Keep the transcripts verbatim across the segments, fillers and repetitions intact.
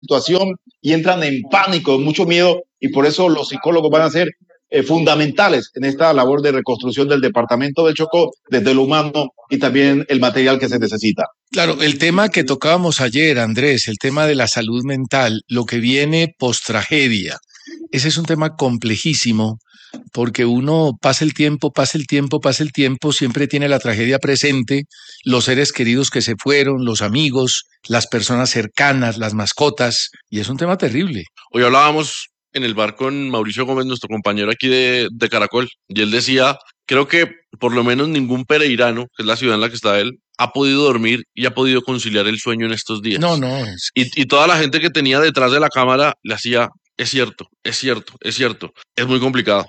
situación y entran en pánico, mucho miedo, y por eso los psicólogos van a ser eh, fundamentales en esta labor de reconstrucción del departamento del Chocó, desde lo humano y también el material que se necesita. Claro, el tema que tocábamos ayer, Andrés, el tema de la salud mental, lo que viene post-tragedia, ese es un tema complejísimo, porque uno pasa el tiempo, pasa el tiempo, pasa el tiempo, siempre tiene la tragedia presente, los seres queridos que se fueron, los amigos, las personas cercanas, las mascotas, y es un tema terrible. Hoy hablábamos en el bar con Mauricio Gómez, nuestro compañero aquí de, de Caracol, y él decía, creo que por lo menos ningún pereirano, que es la ciudad en la que está él, ha podido dormir y ha podido conciliar el sueño en estos días. No, no. Es... Y, y toda la gente que tenía detrás de la cámara le hacía, es cierto, es cierto, es cierto. Es muy complicado.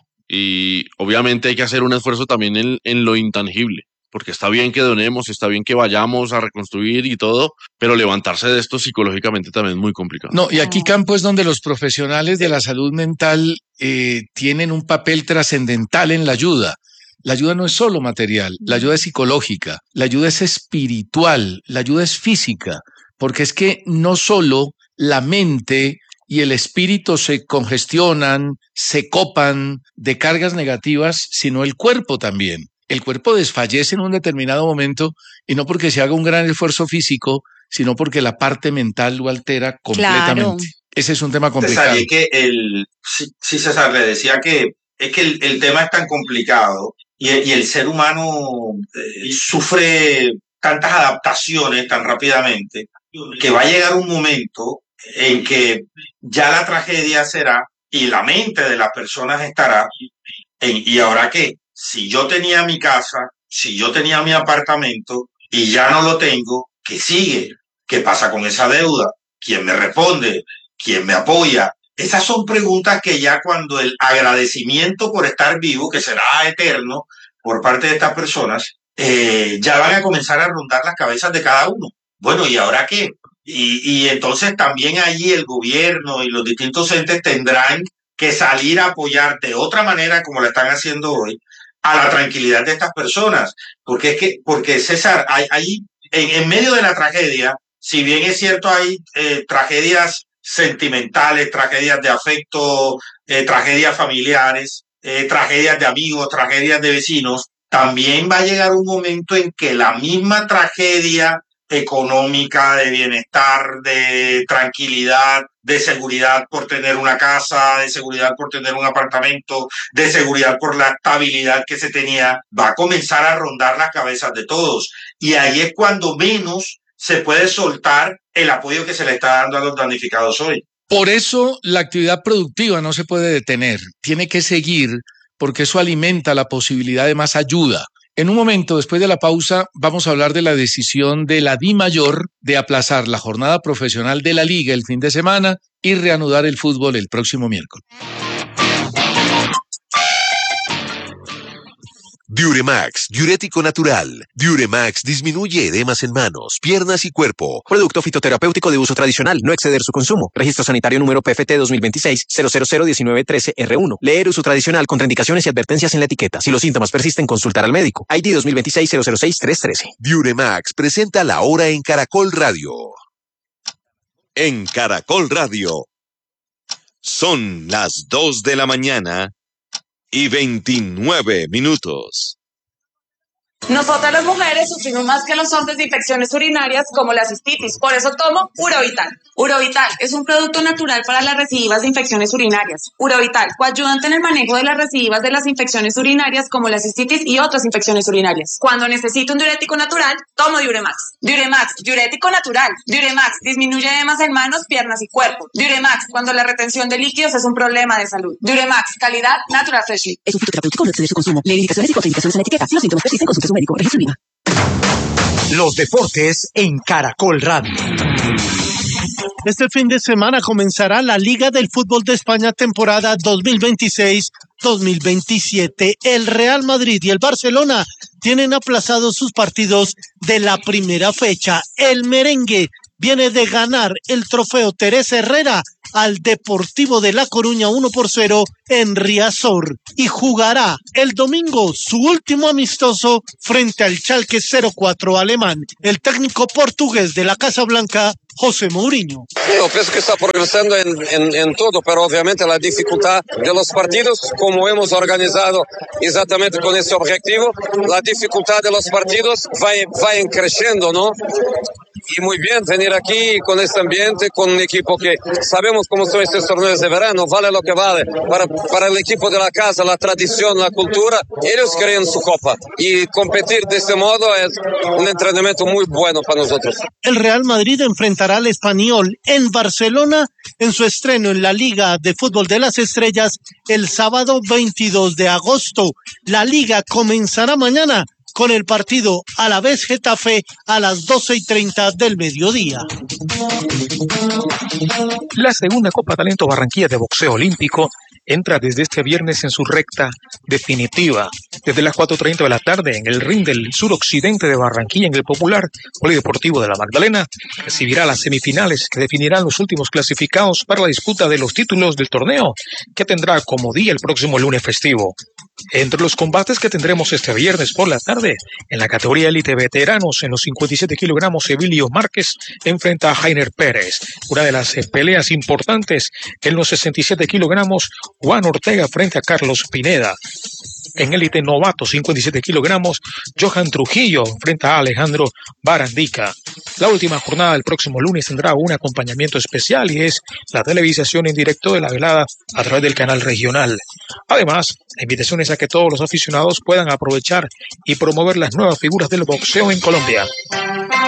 Y obviamente hay que hacer un esfuerzo también en, en lo intangible, porque está bien que donemos, está bien que vayamos a reconstruir y todo, pero levantarse de esto psicológicamente también es muy complicado. No, y aquí, Campo, es donde los profesionales de la salud mental eh, tienen un papel trascendental en la ayuda. La ayuda no es solo material, la ayuda es psicológica, la ayuda es espiritual, la ayuda es física, porque es que no solo la mente y el espíritu se congestionan, se copan de cargas negativas, sino el cuerpo también. El cuerpo desfallece en un determinado momento, y no porque se haga un gran esfuerzo físico, sino porque la parte mental lo altera completamente. Claro. Ese es un tema complicado. César, que el, sí, sí, César, le decía que es que el, el tema es tan complicado y, y el ser humano eh, sufre tantas adaptaciones tan rápidamente que va a llegar un momento en que ya la tragedia será y la mente de las personas estará en, ¿y ahora qué? Si yo tenía mi casa, si yo tenía mi apartamento y ya no lo tengo, ¿qué sigue? ¿Qué pasa con esa deuda? ¿Quién me responde? ¿Quién me apoya? Esas son preguntas que ya cuando el agradecimiento por estar vivo, que será eterno por parte de estas personas, eh, ya van a comenzar a rondar las cabezas de cada uno. Bueno, ¿y ahora qué? Y, y entonces también allí el gobierno y los distintos entes tendrán que salir a apoyar de otra manera, como lo están haciendo hoy, a la tranquilidad de estas personas. Porque es que, porque César, hay, hay en, en medio de la tragedia, si bien es cierto, hay eh, tragedias sentimentales, tragedias de afecto, eh, tragedias familiares, eh, tragedias de amigos, tragedias de vecinos, también va a llegar un momento en que la misma tragedia económica, de bienestar, de tranquilidad, de seguridad por tener una casa, de seguridad por tener un apartamento, de seguridad por la estabilidad que se tenía, va a comenzar a rondar las cabezas de todos. Y ahí es cuando menos se puede soltar el apoyo que se le está dando a los damnificados hoy. Por eso la actividad productiva no se puede detener, tiene que seguir, porque eso alimenta la posibilidad de más ayuda. En un momento, después de la pausa, vamos a hablar de la decisión de la DIMAYOR de aplazar la jornada profesional de la Liga el fin de semana y reanudar el fútbol el próximo miércoles. Diuremax, diurético natural. Diuremax disminuye edemas en manos, piernas y cuerpo. Producto fitoterapéutico de uso tradicional, no exceder su consumo. Registro sanitario número P F T dos mil veintiséis cero cero cero diecinueve trece R uno. Leer uso tradicional, contraindicaciones y advertencias en la etiqueta. Si los síntomas persisten, consultar al médico. I D dos mil veintiséis cero cero seis tres trece. Diuremax presenta la hora en Caracol Radio. En Caracol Radio. Son las dos de la mañana y veintinueve minutos. Nosotras las mujeres sufrimos más que los hombres de infecciones urinarias como la cistitis, por eso tomo Urovital. Urovital es un producto natural para las recidivas de infecciones urinarias. Urovital, coayudante en el manejo de las recidivas de las infecciones urinarias como la cistitis y otras infecciones urinarias. Cuando necesito un diurético natural, tomo Diuremax. Diuremax, diurético natural. Diuremax, disminuye edemas en manos, piernas y cuerpo. Diuremax, cuando la retención de líquidos es un problema de salud. Diuremax, calidad Natural Freshly. Es un fitoterapéutico, no exceder su consumo. Lee indicaciones y contraindicaciones en la etiqueta. Si los síntomas persisten, consulte a su médico. Registro I V A. Los deportes en Caracol Radio. Este fin de semana comenzará la Liga del Fútbol de España temporada dos mil veintiséis dos mil veintisiete. El Real Madrid y el Barcelona tienen aplazados sus partidos de la primera fecha. El merengue viene de ganar el trofeo Teresa Herrera al Deportivo de La Coruña uno por cero en Riazor y jugará el domingo su último amistoso frente al Schalke cero cuatro alemán. El técnico portugués de la Casa Blanca José Mourinho. Yo pienso que está progresando en, en, en todo, pero obviamente la dificultad de los partidos, como hemos organizado exactamente con ese objetivo, la dificultad de los partidos va, va creciendo, ¿no? Y muy bien venir aquí con este ambiente, con un equipo que sabemos cómo son estos torneos de verano, vale lo que vale. Para, para el equipo de la casa, la tradición, la cultura, ellos creen su copa. Y competir de este modo es un entrenamiento muy bueno para nosotros. El Real Madrid enfrentará al Español en Barcelona en su estreno en la Liga de Fútbol de las Estrellas el sábado veintidós de agosto. La liga comenzará mañana con el partido Alavés-Getafe a las doce y treinta del mediodía. La segunda Copa Talento Barranquilla de boxeo olímpico entra desde este viernes en su recta definitiva. Desde las cuatro y treinta de la tarde, en el ring del suroccidente de Barranquilla, en el popular Polideportivo de la Magdalena, recibirá las semifinales que definirán los últimos clasificados para la disputa de los títulos del torneo, que tendrá como día el próximo lunes festivo. Entre los combates que tendremos este viernes por la tarde, en la categoría élite veteranos, en los cincuenta y siete kilogramos, Evilio Márquez enfrenta a Jainer Pérez. Una de las peleas importantes en los sesenta y siete kilogramos, Juan Ortega frente a Carlos Pineda. En élite novato, cincuenta y siete kilogramos, Johan Trujillo enfrenta a Alejandro Barandica. La última jornada del próximo lunes tendrá un acompañamiento especial y es la televisación en directo de la velada a través del canal regional. Además, la invitación es a que todos los aficionados puedan aprovechar y promover las nuevas figuras del boxeo en Colombia.